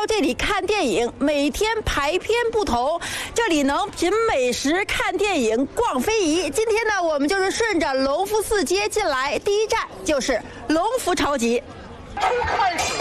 到这里看电影，每天排片不同，这里能品美食、看电影、逛非遗。今天呢，我们就是顺着隆福寺街进来，第一站就是隆福超级。 从开始，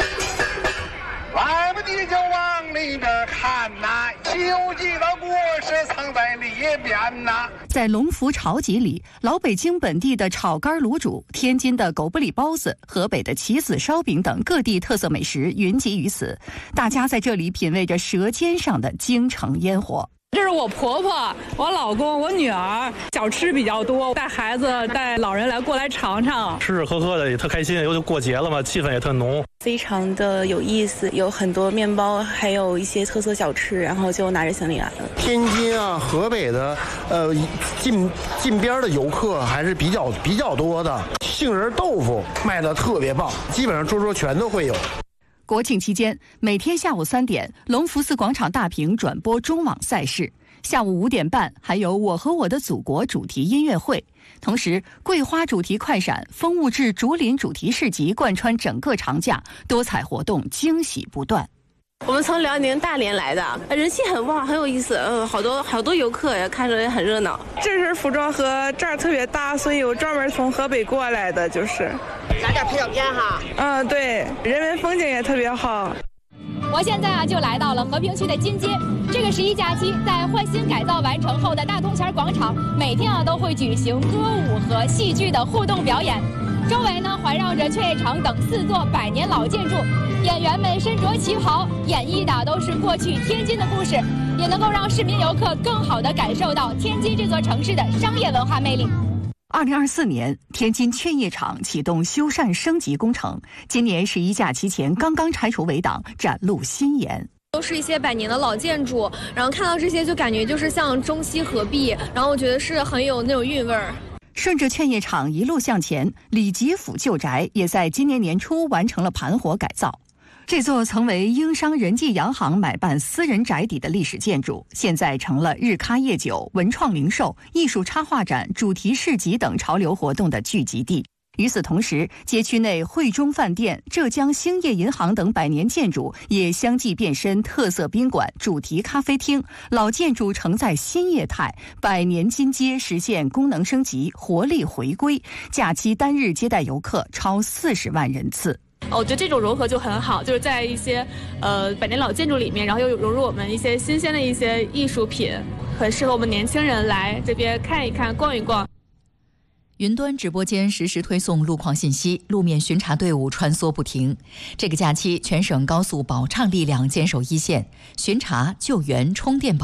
来吧，你就往里边看呐，《西游记》的故事藏在里边呐。 在隆福潮集里，老北京本地的炒肝卤煮、天津的狗不理包子、河北的棋子烧饼等各地特色美食云集于此，大家在这里品味着舌尖上的京城烟火。 这是我婆婆、我老公、我女儿，小吃比较多，带孩子、带老人过来尝尝， 吃吃喝喝的也特开心，尤其过节了嘛，气氛也特浓， 非常的有意思，有很多面包，还有一些特色小吃，然后就拿着行李来了。 天津啊、河北的近边的游客还是比较多的，杏仁豆腐卖的特别棒，基本上桌桌全都会有。 国庆期间，每天下午3点，隆福寺广场大屏转播中网赛事；下午5点半，还有我和我的祖国主题音乐会。同时，桂花主题快闪、风物志竹林主题市集贯穿整个长假，多彩活动惊喜不断。 我们从辽宁大连来的，人气很旺，很有意思。好多游客也看着也很热闹。 这身服装和这儿特别搭，所以我专门从河北过来的，就是拿点拍照片哈。 对，人文风景也特别好。 我现在就来到了和平区的金街。这个11假期，在换新改造完成后的大铜钱广场，每天都会举行歌舞和戏剧的互动表演。周围呢环绕着劝业场等4座100年老建筑，演员们身着旗袍，演绎的都是过去天津的故事，也能够让市民游客更好地感受到天津这座城市的商业文化魅力。 2024年，天津劝业场启动修缮升级工程，今年11假期前刚刚拆除围挡，展露新颜。 都是一些100年的老建筑，然后看到这些就感觉就是像中西合璧，然后我觉得是很有那种韵味儿。 顺着劝业场一路向前，李吉府旧宅也在今年年初完成了盘活改造。这座曾为英商仁济洋行买办私人宅邸的历史建筑，现在成了日咖夜酒、文创零售、艺术插画展、主题市集等潮流活动的聚集地。与此同时，街区内汇中饭店、浙江兴业银行等100年建筑也相继变身特色宾馆、主题咖啡厅，老建筑承载新业态，100年金街实现功能升级、活力回归，假期单日接待游客超40万人次。 我觉得这种融合就很好，就是在一些100年老建筑里面，然后又融入我们一些新鲜的一些艺术品，很适合我们年轻人来这边看一看、逛一逛。 云端直播间实时推送路况信息，路面巡查队伍穿梭不停。这个假期，全省高速保畅力量坚守一线，巡查、救援、充电宝